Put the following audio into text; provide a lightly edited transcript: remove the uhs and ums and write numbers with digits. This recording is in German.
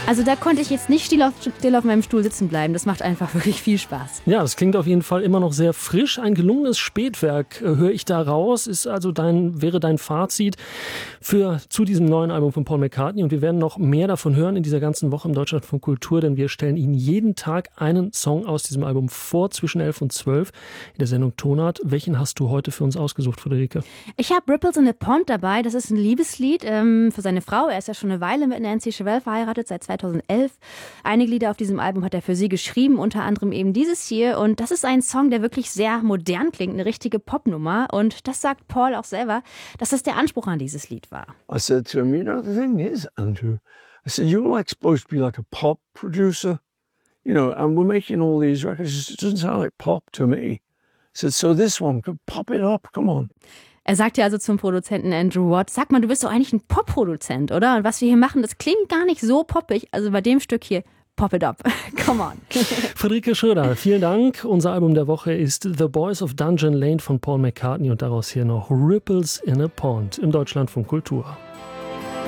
Also da konnte ich jetzt nicht still auf meinem Stuhl sitzen bleiben. Das macht einfach wirklich viel Spaß. Ja, das klingt auf jeden Fall immer noch sehr frisch. Ein gelungenes Spätwerk höre ich da raus. Ist also wäre dein Fazit zu diesem neuen Album von Paul McCartney. Und wir werden noch mehr davon hören in dieser ganzen Woche im Deutschlandfunk Kultur, denn wir stellen Ihnen jeden Tag einen Song aus diesem Album vor, zwischen 11 und 12 in der Sendung Tonart. Welchen hast du heute für uns ausgesucht, Friederike? Ich habe Ripples in a Pond dabei. Das ist ein Liebeslied für seine Frau. Er ist ja schon eine Weile mit Nancy Chevelle verheiratet, seit 2011. Einige Lieder auf diesem Album hat er für sie geschrieben, unter anderem eben dieses hier. Und das ist ein Song, der wirklich sehr modern klingt, eine richtige Popnummer. Und das sagt Paul auch selber, dass das der Anspruch an dieses Lied war. I said to him, you know, the thing is, Andrew, I said, you're like supposed to be like a pop producer, you know, and we're making all these records. It doesn't sound like pop to me. I said, so this one, pop it up, come on. Er sagt ja also zum Produzenten Andrew Watt, sag mal, du bist doch eigentlich ein Pop-Produzent, oder? Und was wir hier machen, das klingt gar nicht so poppig. Also bei dem Stück hier, pop it up. Come on. Friederike Schröder, vielen Dank. Unser Album der Woche ist The Boys of Dungeon Lane von Paul McCartney und daraus hier noch Ripples in a Pond im Deutschlandfunk Kultur.